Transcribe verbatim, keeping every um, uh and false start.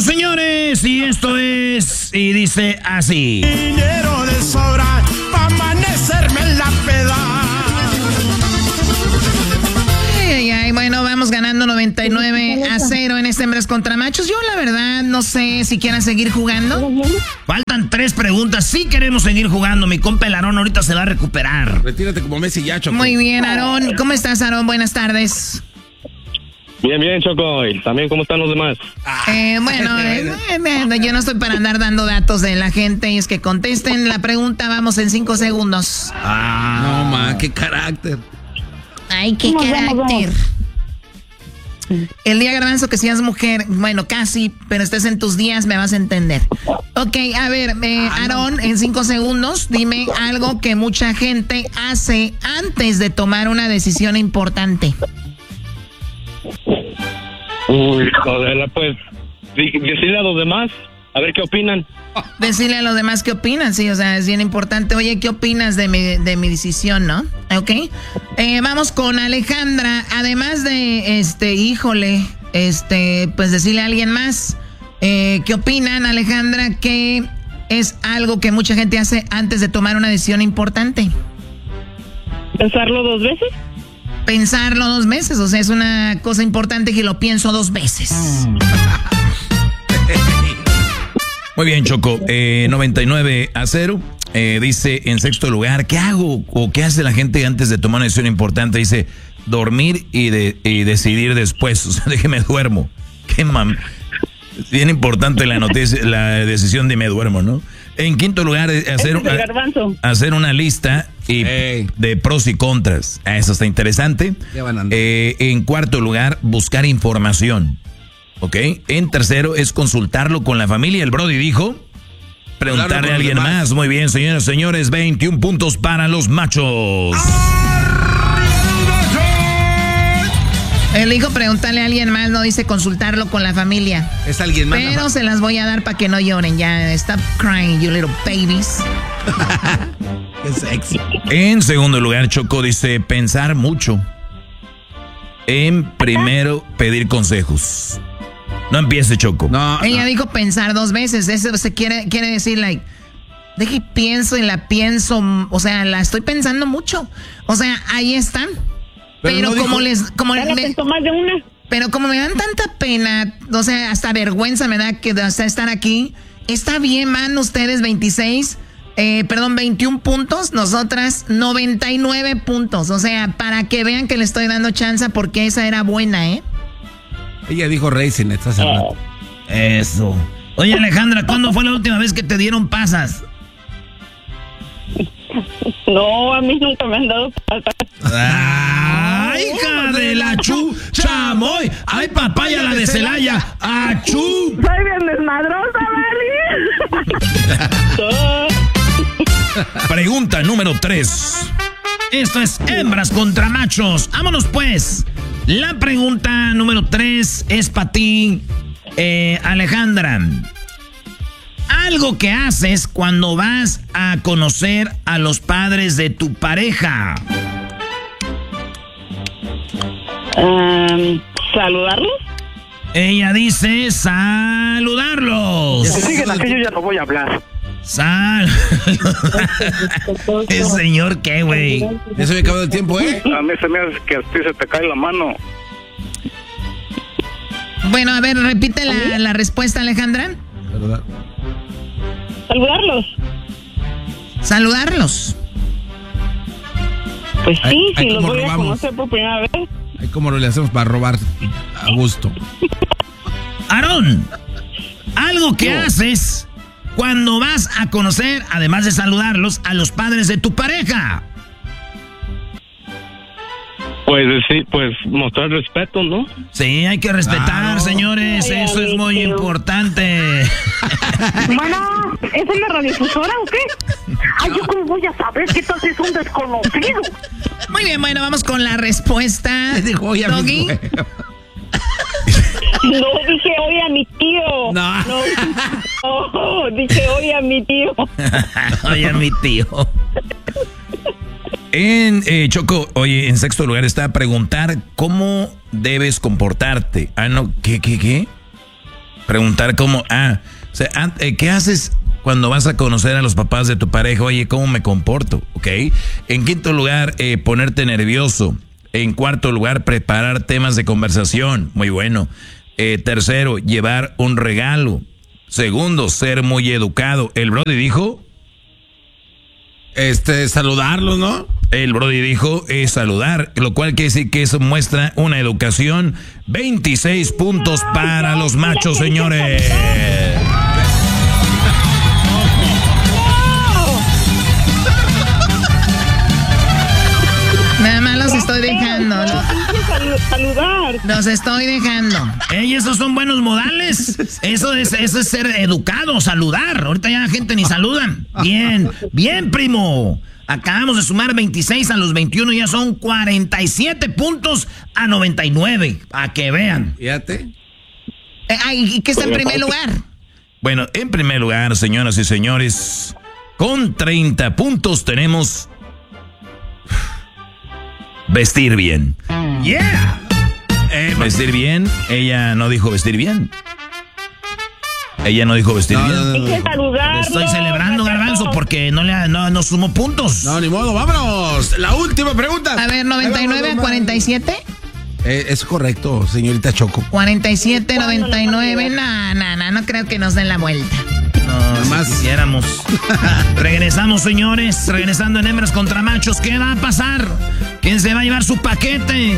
señores, y esto es, y dice así. Dinero de sobra pa' amanecerme en la peda. Ay, ay, ay, bueno, vamos ganando noventa y nueve a cero en este Hembras contra Machos. Yo la verdad no sé si quieran seguir jugando. Faltan tres preguntas, sí queremos seguir jugando, mi compa el Aarón ahorita se va a recuperar. Retírate como Messi ya, Choco. Muy bien, Aarón. ¿Cómo estás, Aarón? Buenas tardes. Bien, bien, Choco. ¿Y también cómo están los demás? Eh, bueno, eh, eh, yo no estoy para andar dando datos de la gente. Y es que contesten la pregunta. Vamos en cinco segundos. Ah, no, ma, qué carácter. Ay, qué Nos carácter. vamos. El día, Garbanzo, que seas mujer, bueno, casi, pero estés en tus días, me vas a entender. Ok, a ver, eh, Aarón, en cinco segundos, dime algo que mucha gente hace antes de tomar una decisión importante. Uy, joder, pues, di- decirle a los demás, a ver qué opinan. Decirle a los demás qué opinan, sí, o sea, es bien importante. Oye, ¿qué opinas de mi, de mi decisión, no? Ok. Eh, vamos con Alejandra. Además de, este, híjole, este, pues decirle a alguien más. Eh, ¿Qué opinan, Alejandra? Que es algo que mucha gente hace antes de tomar una decisión importante. ¿Pensarlo dos veces? Pensarlo dos veces, o sea, es una cosa importante que lo pienso dos veces. Muy bien, Choco, eh, noventa y nueve a cero. Eh, dice en sexto lugar, ¿qué hago o qué hace la gente antes de tomar una decisión importante? Dice, dormir y, de, y decidir después. O sea, de que me duermo. Qué mam... Es bien importante la noticia, la decisión de me duermo, ¿no? En quinto lugar, hacer, Ese es el garbanzo. hacer una lista y Ey. de pros y contras. Eso está interesante. Ya van a andar. Eh, en cuarto lugar, buscar información. ¿Ok? En tercero es consultarlo con la familia. El Brody dijo, preguntarle Hablarlo con a alguien los demás. más. Muy bien, señoras y señores, veintiún puntos para los machos. Él dijo preguntarle a alguien más, no dice consultarlo con la familia. Es alguien más. Pero ¿no? se las voy a dar para que no lloren. Ya, stop crying, you little babies. Qué sexy. En segundo lugar, Choco dice pensar mucho. En primero, pedir consejos. No empiece, Choco. No, Ella no. dijo pensar dos veces. Eso se quiere, quiere decir, like, de que pienso y la pienso. O sea, la estoy pensando mucho. O sea, ahí están. Pero Pero, no como dijo- les. Como Ya la me- pensó más de una. pero como me dan tanta pena, o sea, hasta vergüenza me da que o sea, estar aquí. Está bien, van ustedes veintiséis, eh, perdón, veintiún puntos, nosotras noventa y nueve puntos. O sea, para que vean que le estoy dando chance porque esa era buena, ¿eh? Ella dijo Racing esta semana. Eso. Oye, Alejandra, ¿cuándo fue la última vez que te dieron pasas? No, a mí nunca me han dado patas. ¡Ay, hija de la chu! ¡Chamoy! ¡Ay, papaya la de Celaya! ¡Achú! Soy bien desmadrosa, ¿vale? Pregunta número tres. Esto es hembras contra machos. Vámonos pues. La pregunta número tres es para ti, eh, Alejandra. Algo que haces cuando vas a conocer a los padres de tu pareja. Um, ¿Saludarlos? Ella dice saludarlos. Si siguen aquí, yo ya no voy a hablar. Sal. ¿El señor qué, güey? Ya se me acabó el tiempo, ¿eh? A mí se me hace que a ti se te cae la mano. Bueno, a ver, repite la, la respuesta, Alejandra. ¿Verdad? ¿Saludarlos? Saludarlos. Pues Ay, sí, ay, si los ¿cómo voy robamos? a conocer por primera vez. Ay, ¿cómo le hacemos para robar a gusto? Aarón, algo que haces cuando vas a conocer, además de saludarlos, a los padres de tu pareja. Pues sí, pues mostrar respeto, ¿no? Sí, hay que respetar, Claro. señores, Ay, eso es muy amiguito. importante. Bueno, ¿es una radiodifusora o qué? Ay, ¿yo cómo voy a saber qué tal si es un desconocido? Muy bien, bueno, vamos con la respuesta. Dijo, oye, a mi Doggy. güey. No, dije oye a mi tío. No. No, no, dije oye a mi tío. Oye, mi tío. En eh, Choco, oye, en sexto lugar está preguntar cómo debes comportarte. Ah, no, ¿qué, qué, qué? Preguntar cómo, ah, o sea, ¿qué haces cuando vas a conocer a los papás de tu pareja? Oye, ¿cómo me comporto? ¿Ok? En quinto lugar, eh, ponerte nervioso. En cuarto lugar, preparar temas de conversación. Muy bueno. Eh, tercero, llevar un regalo. Segundo, ser muy educado. El Brody dijo... Este, saludarlos, ¿no? El Brody dijo es eh, saludar, lo cual quiere decir que eso muestra una educación. veintiséis puntos para los machos, señores. Nada más los estoy dejando. Saludar. Los estoy dejando. Ey, esos son buenos modales. Eso es, eso es ser educado, saludar. Ahorita ya la gente ni saludan. Bien, bien, primo. Acabamos de sumar veintiséis a los veintiuno, ya son cuarenta y siete puntos a noventa y nueve. A que vean. Fíjate. Eh, ay, ¿y qué está en primer lugar? Bueno, en primer lugar, señoras y señores, con treinta puntos tenemos vestir bien. Yeah. Eh, vestir bien. Ella no dijo vestir bien. Ella no dijo vestir no, bien. No, no, no. Hay que saludarlo. Estoy celebrando, Garbanzo, porque no le no, no sumó puntos. No, ni modo, vámonos. La última pregunta. A ver, noventa y nueve a cuarenta y siete. Eh, es correcto, señorita Choco. cuarenta y siete, noventa y nueve. No, no, no, no creo que nos den la vuelta. No, si más quisiéramos. Regresamos, señores. Regresando en Hembras contra Machos. ¿Qué va a pasar? ¿Quién se va a llevar su paquete?